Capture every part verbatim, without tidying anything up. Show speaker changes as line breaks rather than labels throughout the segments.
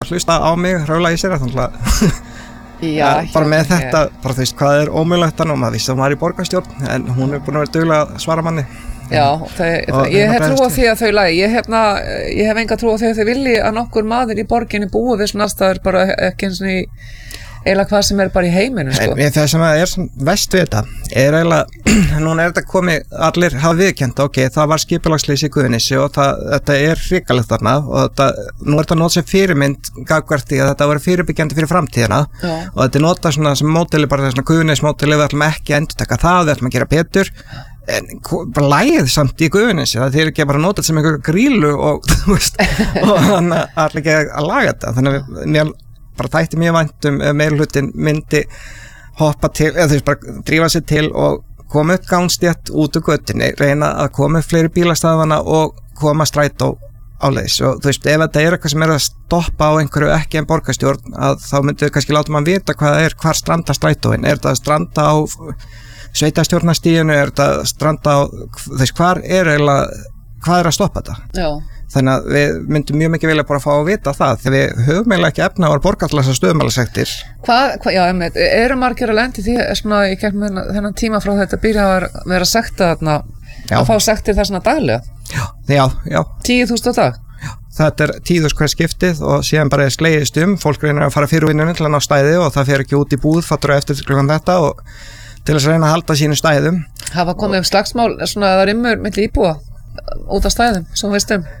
hlusta á mig, raula í sér þannig
Já,
bara með þetta, bara þú veist hvað er ómögulegt og maður vissi að hún var í borgarstjórn en hún er búin að vera duglega að svara manni.
Já, þau, þau, ég hef trú á því að þau lagi, ég, hérna, ég hef enga trú á því að þau vilji að nokkur maður í borginni búi við svona aðstæður bara ekki eins og í eiginlega hvað sem er bara í heiminu sko.
En það sem er vest við þetta er eiginlega, núna er þetta komið allir hafa viðurkennt, ok, það var skipulagsleysi í Guðunissi og það, þetta er hrikalegt þarna og þetta, nú er þetta notað sem fyrirmynd gagnvart því að þetta var fyrirbyggjandi fyrir framtíðina. Já. Og þetta er notað svona sem módeli bara svona Guðunissi módeli við ætlum ekki að endurtaka það, við ætlum að gera betur en bara lægið samt í Guðunissi það er ekki bara notað sem einhver grílu og þú veist og þannig að allir ekki að laga þetta þannig að mér bara þætti mjög vænt um meirihlutin myndi hoppa til, eða þú veist bara drífa sig til og koma upp gangstétt út úr göttunni, reyna að koma upp fleiri bílastæðana og koma strætó áleiðis og þú veist ef þetta er eitthvað sem er að stoppa á einhverju ekki en borgarstjórn að þá myndu við kannski láta mann vita hvað það er, hvar stranda strætóin, er þetta að stranda á sveitastjórnarstíðinu, er þetta að stranda á, þú veist hvar er eiginlega, hvað er að stoppa þetta? Já. Þannig að við myndum mjög mikið vilja bara fá að vita það þegar við höfum eiginlega ekki efna á að borga allar þessar stöðumælasektir.
Hvað, hva, já, einmitt, eru margir að lendi því svona í gegnum þennan tíma frá þetta byrja að vera sekta þarna, að fá sektir það svona daglega?
Já, já, já.
tíu þúsund á dag?
Já, þetta er tíu þúsund hver skiptið og síðan bara er slegist um, fólk reynir að fara fyrir vinnunum til að ná stæði og það fer ekki út í búð, fattur eftir klukkan þetta og til þess að reyna að halda sínu stæðum. Hafa komið upp slagsmál svona að það rimmur milli íbúa út af stæðum, sem veist um?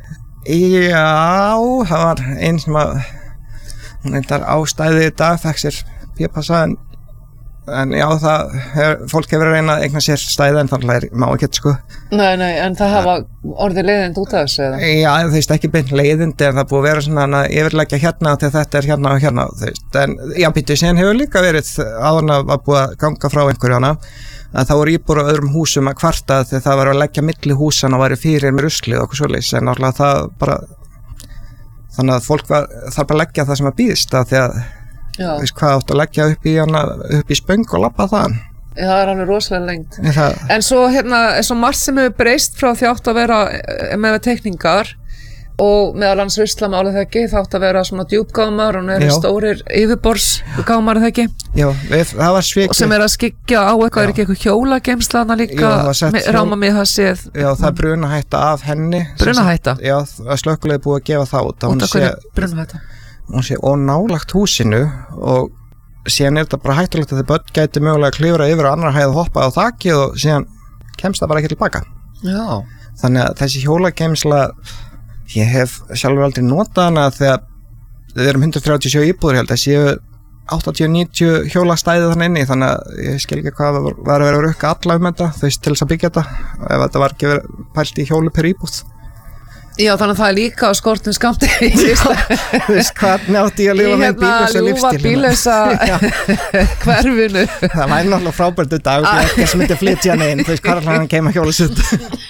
Já, það var einn sem að hún reyndar ástæði í dag, fekk sér pípassa en, en já, það er, fólk hefur að reyna að eigna sér stæði en þannig má ekki sko. Nei, nei, en það hafa orðið leiðind út af þessu eða? Já, þú veist ekki beint leiðind en það búið að vera svona að yfirleggja hérna til þetta er hérna og hérna, þú veist, en já, býttu síðan hefur líka verið áðan að búið að ganga frá einhverju hana að það voru íbúar á öðrum húsum að kvarta þegar það var að leggja milli húsan og væri fyrir með ruslið og okkur svoleiðis en náttúrulega það bara þannig að fólk var, þarf bara að leggja það sem að býðist að því að veist hvað átt að leggja upp í, hana, upp í spöng og labba það. Já, það er alveg rosalega lengt. Það...
En svo hérna, svo margt sem hefur breyst frá því átt að vera með teikningar og meðal hans ruslamáli það ekki, þátt að vera svona djúpgámar og neður stórir yfirborðsgámar það ekki. Já, við, það var svikið. Og sem er að skikja á eitthvað, er ekki eitthvað hjólageimslaðna líka, ráma mig það séð. Já, það er brunahætta af henni. Brunahætta? Já, að slökkvilið búið að gefa það út. Út af hverju brunahætta? Hún sé ónálagt húsinu og síðan er þetta bara hættulegt að þið börn gæti mögulega að klifra yfir og annar hæð og hoppa á þakið og síðan kemst það bara ekki tilbaka. Já. Þannig að þessi hjólageimsla ég hef sjálfur aldrei notað hana þegar við erum hundrað þrjátíu og sjö íbúðir held að séu áttatíu til níutíu hjólastæði þannig inni þannig að ég skil ekki hvað var að vera að rukka alla um þetta þú veist til þess að byggja þetta ef þetta var ekki verið pælt í hjólu per íbúð. Já þannig að það er líka á skortum skamti þú veist hvað nátti ég að lifa með bílausa lífstíl í bílausa hverfinu það væri náttúrulega frábært dag og ekki sem myndi flytja neinn þú veist hvað er hann að keima hjólu sitt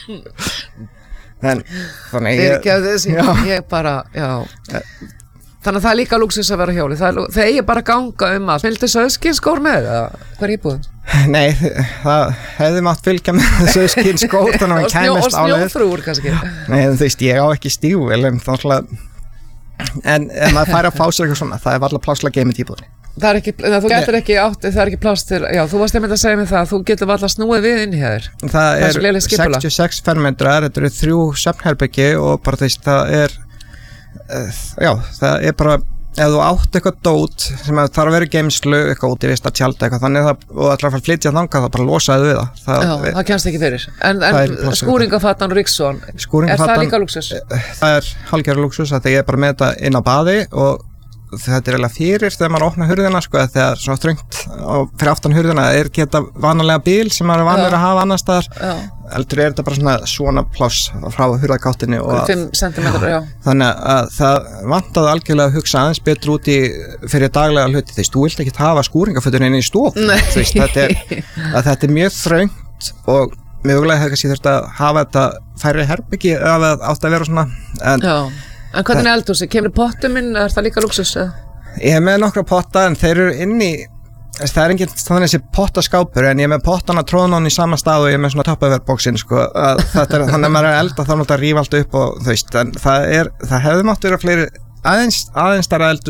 En, þannig ég, ég, ég bara, já þannig að það er líka lúksus að vera hjóli það er, þegar ég bara ganga um að viltu sauðskinskór með það, hver íbúðum? Nei, það hefði mátt fylgja með sauðskinskór þannig að hann kæmist áleið og snjóþrúur kannski Nei, þú veist, ég á ekki stígvél en þannig en ef maður fær að fá sér eitthvað svona það er varla pláslega geimið íbúðinni Það er ekki, þú getur ekki átt, það er ekki pláss til, já, þú varst einmitt að segja mig það, þú getur varla snúið við inn hér. Það er sextíu og sex fermetrar, þetta eru þrjú svefnherbergi og bara þess, það er, uh, já, það er bara, ef þú átt eitthvað dót sem þarf að vera í geimslu, eitthvað út í vist að tjalda eitthvað, þannig það, og það ætlar að flytja þangað, það bara losaði við það. það já, við, það kemst ekki fyrir. En, en skúringafattan og Riksson, er það líka lúksus? Það er hálfgerður lúksus, það er bara með þetta inn á baði og þetta er eiginlega fyrir þegar maður opnar hurðina sko, þegar svona þröngt fyrir aftan hurðina er geta vanalega bíl sem maður er vanur að hafa annar staðar heldur er þetta bara svona svona pláss frá hurðagáttinni og fimm sentimetrar, já. Þannig að það vantaði algjörlega að hugsa aðeins betur út í fyrir daglega hluti þess, þú vilt ekki hafa skúringafötur inn í stofu þess, þetta, er, þetta er mjög þröngt og mögulega hefur kannski þurft að hafa þetta færri herbyggi eða átt að vera svona en já. En hvernig er eldhúsi? Kemur pottum inn? Er það líka lúksus? Ég er með nokkra potta en þeir eru inn í það er enginn þannig þessi pottaskápur en ég er með pottana tróðnán í sama stað og ég er með svona toppaverboxin sko, að þetta er þannig að maður er elda þá náttúrulega að rífa allt upp og þú veist en það er, það hefði mátt vera fleiri aðeins, aðeins stærra eldhús